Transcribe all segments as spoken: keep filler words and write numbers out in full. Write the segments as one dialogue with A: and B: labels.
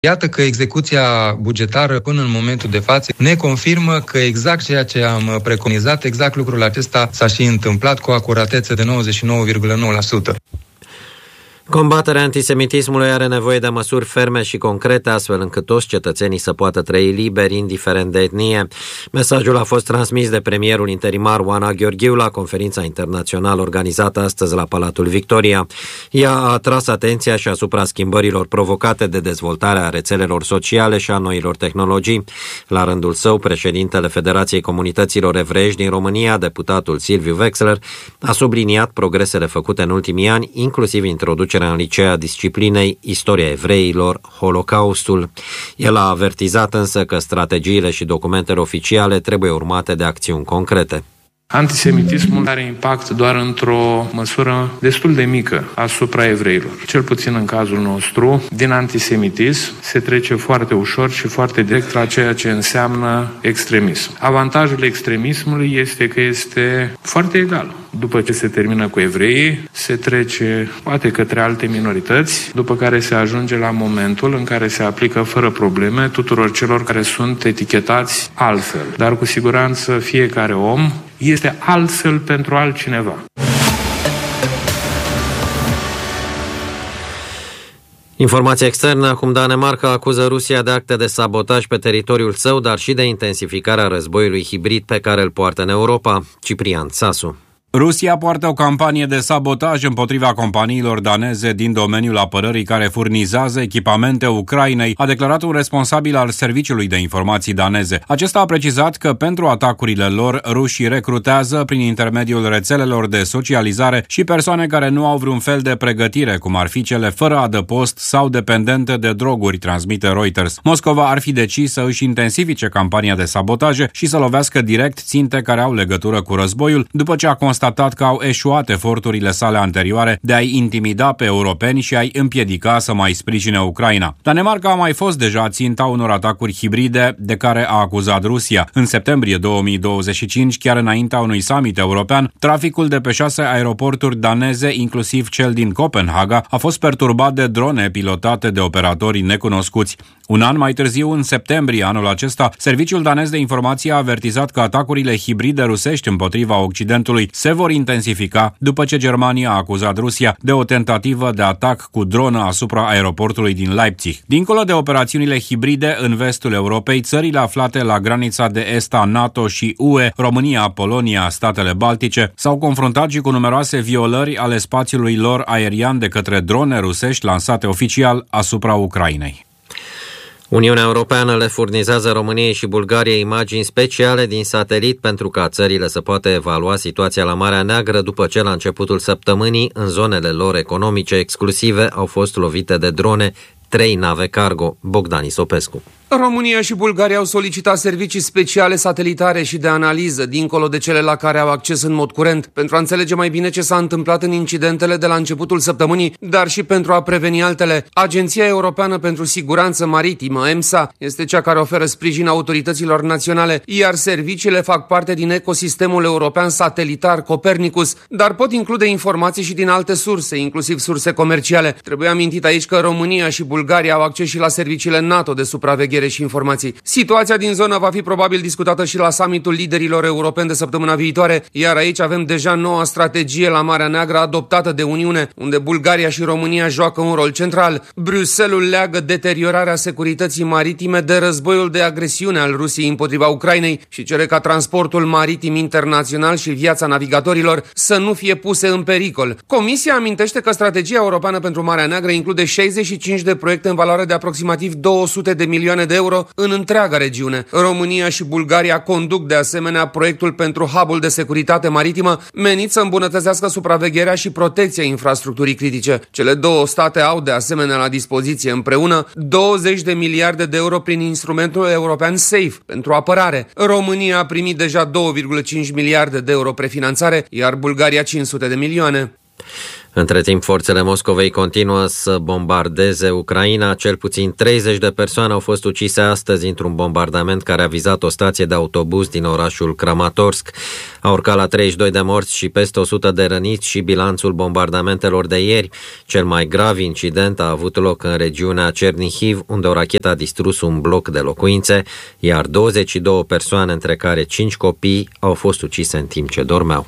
A: Iată că execuția bugetară până în momentul de față ne confirmă că exact ceea ce am preconizat, exact lucrul acesta s-a și întâmplat cu acuratețe de nouăzeci și nouă virgulă nouă la sută.
B: Combaterea antisemitismului are nevoie de măsuri ferme și concrete, astfel încât toți cetățenii să poată trăi liberi, indiferent de etnie. Mesajul a fost transmis de premierul interimar Oana Gheorghiu la conferința internațională organizată astăzi la Palatul Victoria. Ea a atras atenția și asupra schimbărilor provocate de dezvoltarea rețelelor sociale și a noilor tehnologii. La rândul său, președintele Federației Comunităților Evreiești din România, deputatul Silviu Wexler, a subliniat progresele făcute în ultimii ani, inclusiv introducerea în licee a disciplinei Istoria evreilor, Holocaustul. El a avertizat însă că strategiile și documentele oficiale trebuie urmate de acțiuni concrete.
C: Antisemitismul are impact doar într-o măsură destul de mică asupra evreilor. Cel puțin în cazul nostru, din antisemitism se trece foarte ușor și foarte direct la ceea ce înseamnă extremism. Avantajul extremismului este că este foarte egal. După ce se termină cu evreii, se trece poate către alte minorități, după care se ajunge la momentul în care se aplică fără probleme tuturor celor care sunt etichetați altfel. Dar cu siguranță fiecare om este altfel pentru altcineva.
B: Informația externă, acum Danemarca acuză Rusia de acte de sabotaj pe teritoriul său, dar și de intensificarea războiului hibrid pe care îl poartă în Europa. Ciprian Țasu.
D: Rusia poartă o campanie de sabotaj împotriva companiilor daneze din domeniul apărării care furnizează echipamente Ucrainei, a declarat un responsabil al Serviciului de Informații daneze. Acesta a precizat că pentru atacurile lor, rușii recrutează prin intermediul rețelelor de socializare și persoane care nu au vreun fel de pregătire, cum ar fi cele fără adăpost sau dependente de droguri, transmite Reuters. Moscova ar fi decis să își intensifice campania de sabotaje și să lovească direct ținte care au legătură cu războiul, după ce a constatat constatat că au eșuat eforturile sale anterioare de a-i intimida pe europeni și a-i împiedica să mai sprijine Ucraina. Danemarca a mai fost deja ținta unor atacuri hibride de care a acuzat Rusia. În septembrie două mii douăzeci și cinci, chiar înaintea unui summit european, traficul de pe șase aeroporturi daneze, inclusiv cel din Copenhaga, a fost perturbat de drone pilotate de operatorii necunoscuți. Un an mai târziu, în septembrie anul acesta, Serviciul danez de informație a avertizat că atacurile hibride rusești împotriva Occidentului se vor intensifica după ce Germania a acuzat Rusia de o tentativă de atac cu dronă asupra aeroportului din Leipzig. Dincolo de operațiunile hibride în vestul Europei, țările aflate la granița de est a NATO și U E, România, Polonia, statele Baltice, s-au confruntat și cu numeroase violări ale spațiului lor aerian de către drone rusești lansate oficial asupra Ucrainei.
B: Uniunea Europeană le furnizează României și Bulgariei imagini speciale din satelit pentru ca țările să poată evalua situația la Marea Neagră după ce la începutul săptămânii, în zonele lor economice exclusive, au fost lovite de drone trei nave cargo. Bogdan Isopescu.
E: România și Bulgaria au solicitat servicii speciale satelitare și de analiză, dincolo de cele la care au acces în mod curent, pentru a înțelege mai bine ce s-a întâmplat în incidentele de la începutul săptămânii, dar și pentru a preveni altele. Agenția Europeană pentru Siguranță Maritimă, EMSA, este cea care oferă sprijin autorităților naționale, iar serviciile fac parte din ecosistemul european satelitar Copernicus, dar pot include informații și din alte surse, inclusiv surse comerciale. Trebuie amintit aici că România și Bulgaria au acces și la serviciile NATO de supraveghere și informații. Situația din zonă va fi probabil discutată și la summitul liderilor europeni de săptămâna viitoare, iar aici avem deja noua strategie la Marea Neagră adoptată de Uniune, unde Bulgaria și România joacă un rol central. Bruxelles leagă deteriorarea securității maritime de războiul de agresiune al Rusiei împotriva Ucrainei și cere ca transportul maritim internațional și viața navigatorilor să nu fie puse în pericol. Comisia amintește că strategia europeană pentru Marea Neagră include șaizeci și cinci de proiecte în valoare de aproximativ două sute de milioane de euro în întreaga regiune. România și Bulgaria conduc de asemenea proiectul pentru hub-ul de securitate maritimă menit să îmbunătățească supravegherea și protecția infrastructurii critice. Cele două state au de asemenea la dispoziție împreună douăzeci de miliarde de euro prin instrumentul european SAFE pentru apărare. România a primit deja două virgulă cinci miliarde de euro prefinanțare, iar Bulgaria cinci sute de milioane.
B: Între timp, forțele Moscovei continuă să bombardeze Ucraina. Cel puțin treizeci de persoane au fost ucise astăzi într-un bombardament care a vizat o stație de autobuz din orașul Kramatorsk. A urcat la treizeci și doi de morți și peste o sută de răniți și bilanțul bombardamentelor de ieri. Cel mai grav incident a avut loc în regiunea Chernihiv, unde o rachetă a distrus un bloc de locuințe, iar douăzeci și două persoane, între care cinci copii, au fost ucise în timp ce dormeau.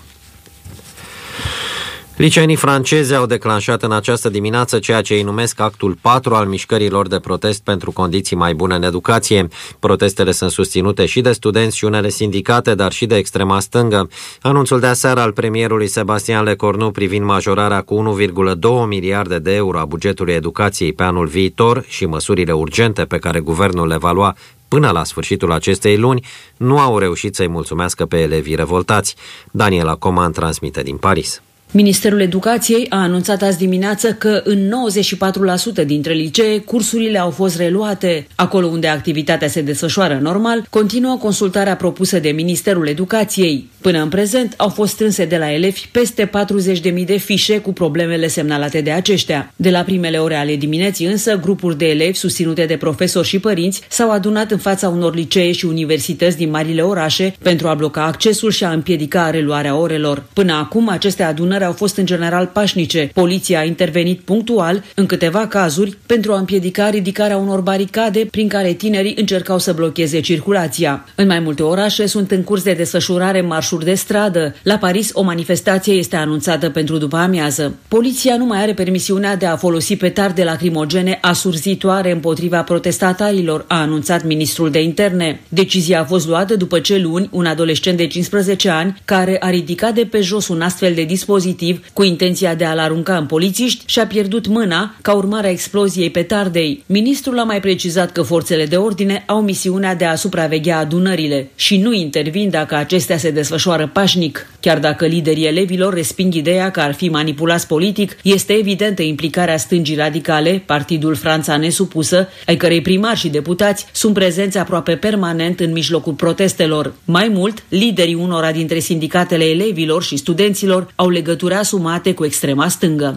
B: Liceenii francezi au declanșat în această dimineață ceea ce ei numesc actul patru al mișcărilor de protest pentru condiții mai bune în educație. Protestele sunt susținute și de studenți și unele sindicate, dar și de extrema stângă. Anunțul de aseară al premierului Sebastian Lecornu privind majorarea cu unu virgulă doi miliarde de euro a bugetului educației pe anul viitor și măsurile urgente pe care guvernul le va lua până la sfârșitul acestei luni nu au reușit să-i mulțumească pe elevii revoltați. Daniela Coman transmite din Paris.
F: Ministerul Educației a anunțat azi dimineață că în nouăzeci și patru la sută dintre licee cursurile au fost reluate. Acolo unde activitatea se desfășoară normal, continuă consultarea propusă de Ministerul Educației. Până în prezent au fost strânse de la elevi peste patruzeci de mii de fișe cu problemele semnalate de aceștia. De la primele ore ale dimineții însă, grupuri de elevi susținute de profesori și părinți s-au adunat în fața unor licee și universități din marile orașe pentru a bloca accesul și a împiedica reluarea orelor. Până acum, aceste adunări au fost în general pașnice. Poliția a intervenit punctual în câteva cazuri pentru a împiedica ridicarea unor baricade prin care tinerii încercau să blocheze circulația. În mai multe orașe sunt în curs de desfășurare marșuri de stradă. La Paris, o manifestație este anunțată pentru după amiază. Poliția nu mai are permisiunea de a folosi petarde lacrimogene asurzitoare împotriva protestatarilor, a anunțat ministrul de interne. Decizia a fost luată după ce luni un adolescent de cincisprezece ani, care a ridicat de pe jos un astfel de dispozitiv cu intenția de a-l arunca în polițiști, și-a pierdut mâna ca urmare a exploziei petardei. Ministrul a mai precizat că forțele de ordine au misiunea de a supraveghea adunările și nu intervin dacă acestea se desfășoară pașnic. Chiar dacă liderii elevilor resping ideea că ar fi manipulați politic, este evidentă implicarea stângii radicale, Partidul Franța Nesupusă, ai cărei primari și deputați sunt prezenți aproape permanent în mijlocul protestelor. Mai mult, liderii unora dintre sindicatele elevilor și studenților au legături asumate cu extrema stângă.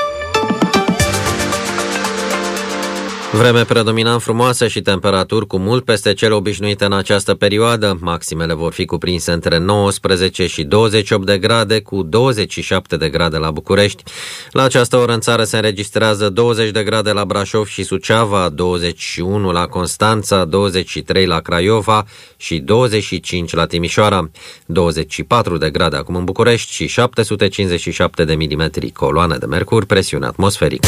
B: Vreme predominant frumoasă și temperaturi cu mult peste cele obișnuite în această perioadă. Maximele vor fi cuprinse între nouăsprezece și douăzeci și opt de grade, cu douăzeci și șapte de grade la București. La această oră în țară se înregistrează douăzeci de grade la Brașov și Suceava, douăzeci și unu la Constanța, douăzeci și trei la Craiova și douăzeci și cinci la Timișoara, douăzeci și patru de grade acum în București și șapte sute cincizeci și șapte de milimetri coloane de mercur, presiune atmosferică.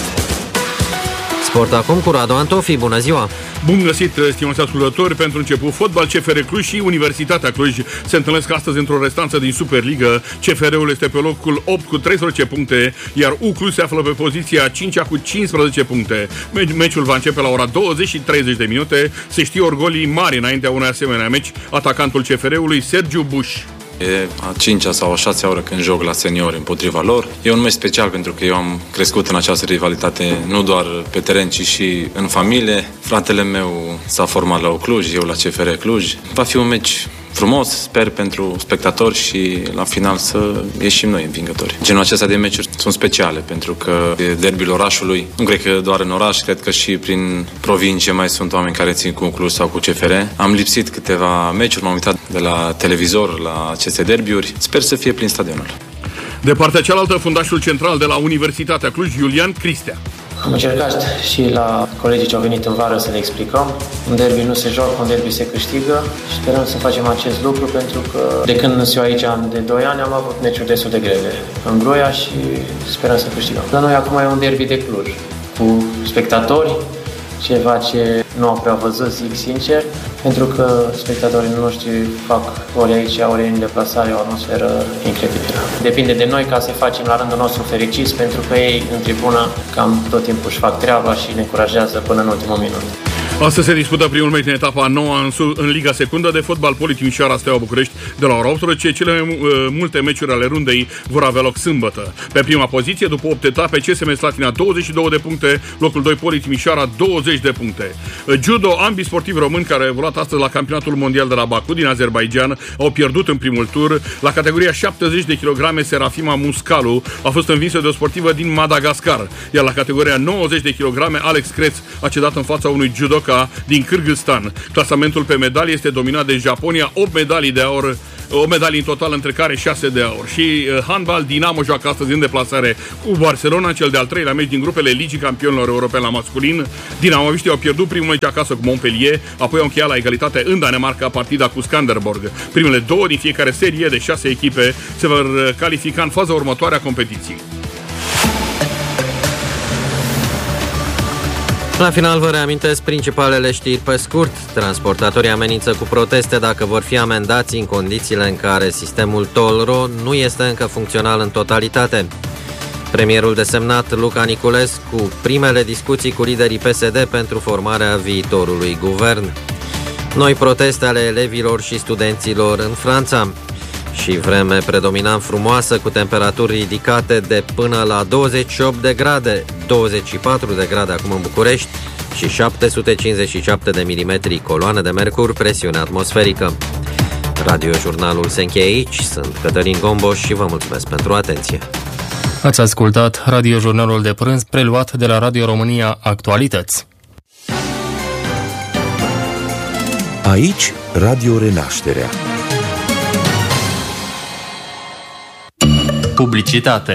B: Sport acum cu Radu Antofi, bună ziua!
G: Bun găsit, stimați ascultători! Pentru început, fotbal, C F R Cluj și Universitatea Cluj se întâlnesc astăzi într-o restanță din Superligă. C F R-ul este pe locul opt cu treisprezece puncte, iar U Cluj se află pe poziția a cincea cu cincisprezece puncte. Meciul va începe la ora douăzeci și treizeci de minute. Se știe orgolii mari înaintea unui asemenea meci, atacantul C F R-ului, Sergiu Buș.
H: E a cincea sau a șasea oră când joc la seniori împotriva lor. E un meci special pentru că eu am crescut în această rivalitate nu doar pe teren, ci și în familie. Fratele meu s-a format la Cluj, eu la C F R Cluj. Va fi un meci frumos, sper, pentru spectatori și la final să ieșim noi învingători. Genul acesta de meciuri sunt speciale pentru că e derbiul orașului. Nu cred că doar în oraș, cred că și prin provincie mai sunt oameni care țin cu Cluj sau cu C F R. Am lipsit câteva meciuri, m-am uitat de la televizor la aceste derbiuri. Sper să fie plin stadionul.
G: De partea cealaltă, fundașul central de la Universitatea Cluj, Iulian Cristea.
I: Am încercat și la colegii ce au venit în vară să le explicăm. Un derby nu se joacă, un derby se câștigă și sperăm să facem acest lucru pentru că de când sunt eu aici de doi ani am avut meciuri destul de grele în Groia și sperăm să câștigăm. La noi acum e un derby de Cluj cu spectatori, ceva ce nu au prea văzut, zic sincer, pentru că spectatorii noștri fac ori aici, ori în deplasare, o atmosferă incredibilă. Depinde de noi ca să facem la rândul nostru fericiți, pentru că ei în tribună cam tot timpul își fac treaba și ne încurajează până în ultimul minut.
G: Astăzi se dispută primul meci în etapa nouă în, în Liga Secundă de fotbal Poli Timișoara Steaua București de la ora optsprezece. Cele mai uh, multe meciuri ale rundei vor avea loc sâmbătă. Pe prima poziție, după opt etape, C S M Slatina douăzeci și două de puncte, locul doi Poli Timișoara douăzeci de puncte. Judo, ambii sportivi români care au evoluat astăzi la campionatul mondial de la Baku din Azerbaijan au pierdut în primul tur. La categoria șaptezeci de kilograme, Serafima Muscalu a fost învinsă de o sportivă din Madagascar, iar la categoria nouăzeci de kilograme, Alex Creț a cedat în fața unui judoka din Kyrgyzstan. Clasamentul pe medalii este dominat de Japonia, opt medalii de aur, o medalie în total, între care șase de aur. Și uh, handbal, Dinamo joacă astăzi în deplasare cu Barcelona, cel de-al treilea meci din grupele Ligii Campionilor Europeni la masculin. Dinamoviștii au pierdut primul meci acasă cu Montpellier, apoi au încheiat la egalitate în Danemarca partida cu Skanderborg. Primele două din fiecare serie de șase echipe se vor califica în faza următoare a competiției.
B: La final vă reamintesc principalele știri pe scurt. Transportatorii amenință cu proteste dacă vor fi amendați în condițiile în care sistemul Tollro nu este încă funcțional în totalitate. Premierul desemnat Luca Niculescu, primele discuții cu liderii P S D pentru formarea viitorului guvern. Noi proteste ale elevilor și studenților în Franța. Și vreme predominant frumoasă cu temperaturi ridicate de până la douăzeci și opt de grade, douăzeci și patru de grade acum în București și șapte sute cincizeci și șapte de milimetri coloane de mercur, presiune atmosferică. Radiojurnalul se încheie aici, sunt Cătălin Gomboș și vă mulțumesc pentru atenție.
J: Ați ascultat radiojurnalul de prânz preluat de la Radio România Actualități.
K: Aici Radio Renașterea.
J: Publicitate.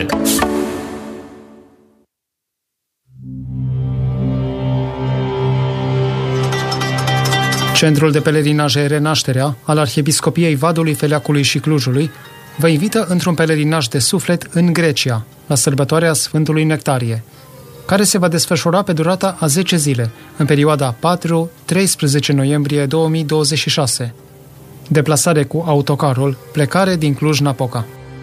L: Centrul de pelerinaje Renașterea al Arhiepiscopiei Vadului, Feleacului și Clujului vă invită într-un pelerinaj de suflet în Grecia, la sărbătoarea Sfântului Nectarie, care se va desfășura pe durata a zece zile, în perioada patru treisprezece noiembrie două mii douăzeci și șase. Deplasare cu autocarul, plecare din Cluj-Napoca.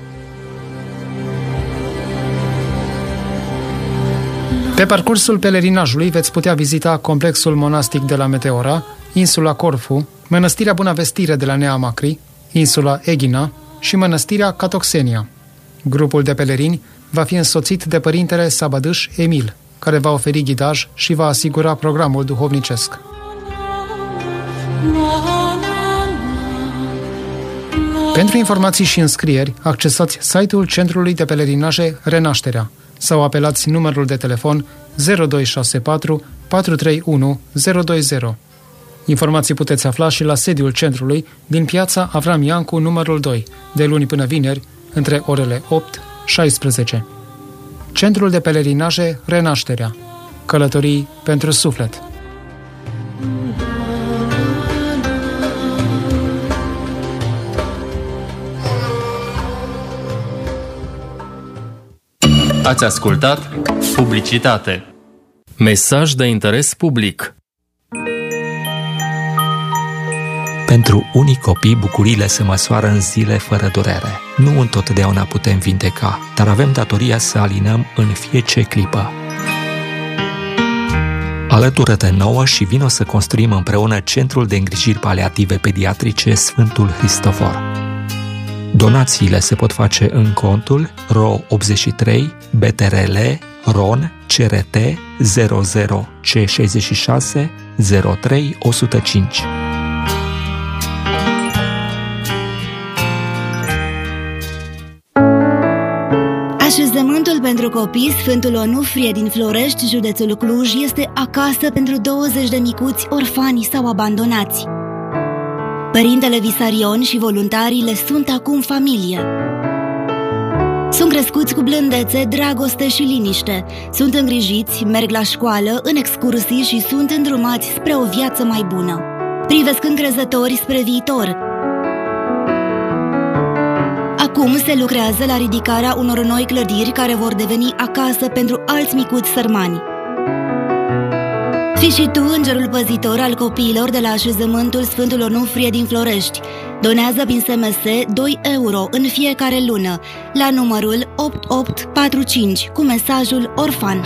L: Pe parcursul pelerinajului veți putea vizita complexul monastic de la Meteora, insula Corfu, mănăstirea Bunavestire de la Nea Macri, insula Eghina și mănăstirea Catoxenia. Grupul de pelerini va fi însoțit de părintele Sabadâș Emil, care va oferi ghidaj și va asigura programul duhovnicesc. Pentru informații și înscrieri, accesați site-ul Centrului de Pelerinaje Renașterea sau apelați numărul de telefon zero doi șase patru patru trei unu zero doi zero. Informații puteți afla și la sediul centrului din piața Avram Iancu numărul doi, de luni până vineri, între orele opt șaisprezece. Centrul de Pelerinaje Renașterea. Călătorii pentru suflet.
J: Ați ascultat publicitate. Mesaj de interes public.
M: Pentru unii copii, bucuriile se măsoară în zile fără durere. Nu întotdeauna putem vindeca, dar avem datoria să alinăm în fiecare clipă. Alătură-te nouă și vino să construim împreună Centrul de Îngrijiri Paliative Pediatrice Sfântul Hristofor. Donațiile se pot face în contul R O optzeci și trei B T R L R O N C R T zero zero C șaizeci și șase zero trei o sută cinci.
N: Așezământul pentru copii Sfântul Onufrie din Florești, județul Cluj, este acasă pentru douăzeci de micuți orfani sau abandonați. Părintele Visarion și voluntarii le sunt acum familie. Sunt crescuți cu blândețe, dragoste și liniște. Sunt îngrijiți, merg la școală, în excursii și sunt îndrumați spre o viață mai bună. Privesc încrezători spre viitor. Acum se lucrează la ridicarea unor noi clădiri care vor deveni acasă pentru alți micuți sărmani. Fii și tu îngerul păzitor al copiilor de la așezământul Sfântul Onufrie din Florești. Donează prin S M S doi euro în fiecare lună la numărul opt opt patru cinci cu mesajul orfan.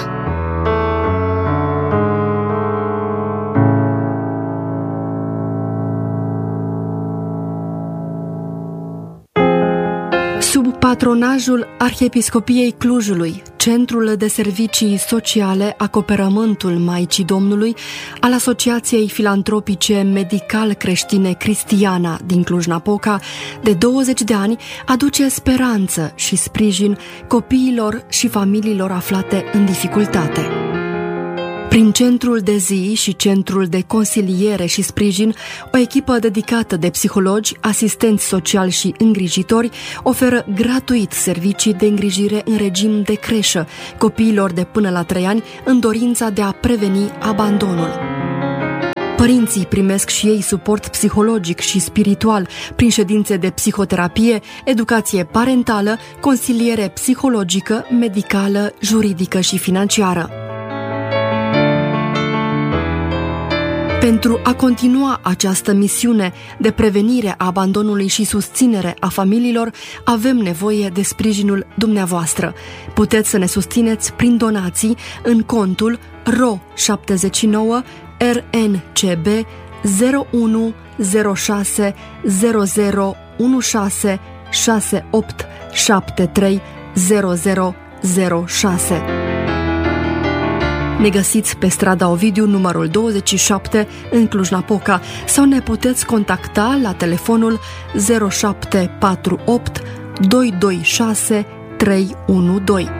O: Sub patronajul Arhiepiscopiei Clujului, Centrul de Servicii Sociale Acoperământul Maicii Domnului al Asociației Filantropice Medical-Creștine Cristiana din Cluj-Napoca, de douăzeci de ani, aduce speranță și sprijin copiilor și familiilor aflate în dificultate. Prin centrul de zi și centrul de consiliere și sprijin, o echipă dedicată de psihologi, asistenți sociali și îngrijitori oferă gratuit servicii de îngrijire în regim de creșă copiilor de până la trei ani în dorința de a preveni abandonul. Părinții primesc și ei suport psihologic și spiritual prin ședințe de psihoterapie, educație parentală, consiliere psihologică, medicală, juridică și financiară. Pentru a continua această misiune de prevenire a abandonului și susținere a familiilor, avem nevoie de sprijinul dumneavoastră. Puteți să ne susțineți prin donații în contul R O șaptezeci și nouă R N C B zero unu zero șase zero zero unu șase șase opt șapte trei zero zero zero șase. Ne găsiți pe strada Ovidiu, numărul douăzeci și șapte, în Cluj-Napoca, sau ne puteți contacta la telefonul zero șapte patru opt doi doi șase trei unu doi.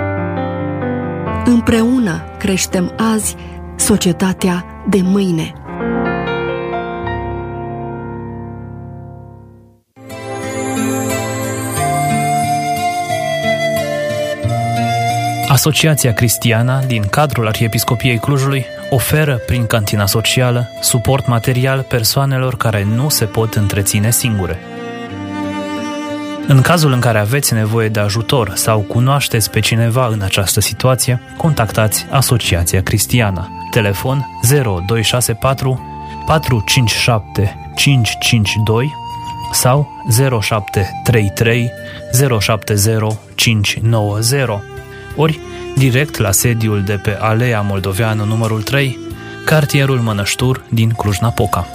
O: Împreună creștem azi societatea de mâine.
P: Asociația Cristiana din cadrul Arhiepiscopiei Clujului oferă prin cantina socială suport material persoanelor care nu se pot întreține singure. În cazul în care aveți nevoie de ajutor sau cunoașteți pe cineva în această situație, contactați Asociația Cristiana. Telefon zero doi șase patru patru cinci șapte cinci cinci doi sau zero șapte trei trei zero șapte zero cinci nouă zero, ori direct la sediul de pe Alea Moldoveană numărul trei, cartierul Mănăștur din Cluj-Napoca.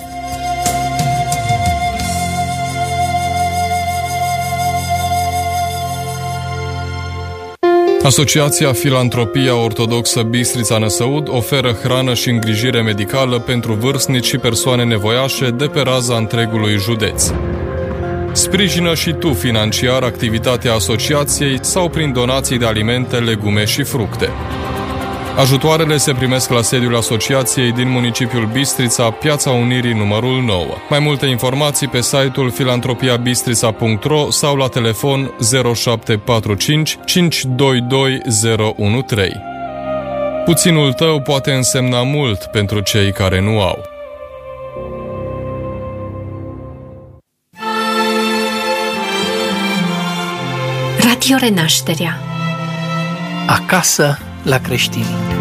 Q: Asociația Filantropia Ortodoxă Bistrița Năsăud oferă hrană și îngrijire medicală pentru vârstnici și persoane nevoiașe de pe raza întregului județ. Sprijină și tu financiar activitatea asociației sau prin donații de alimente, legume și fructe. Ajutoarele se primesc la sediul asociației din municipiul Bistrița, Piața Unirii numărul nouă. Mai multe informații pe site-ul filantropia bistrița punct ro sau la telefon zero șapte patru cinci cinci doi doi zero unu trei. Puținul tău poate însemna mult pentru cei care nu au.
R: Radio Renașterea. Acasă la creștini.